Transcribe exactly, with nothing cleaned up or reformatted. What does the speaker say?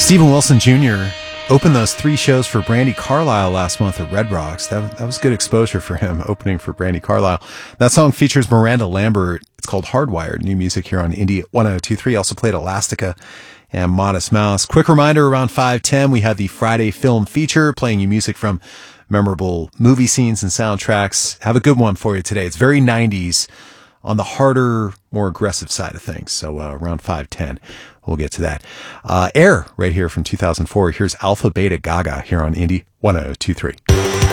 Steven Wilson Junior opened those three shows for Brandi Carlile last month at Red Rocks. That, that was good exposure for him, opening for Brandi Carlile. That song features Miranda Lambert. It's called Hardwired. New music here on Indie one oh two point three. Also played Elastica and Modest Mouse. Quick reminder, around five ten, we have the Friday Film Feature, playing you music from memorable movie scenes and soundtracks. Have a good one for you today. It's very nineties, on the harder, more aggressive side of things. So uh, around five ten, we'll get to that. Uh, Air, right here from two thousand four. Here's Alpha Beta Gaga here on Indie one oh two point three.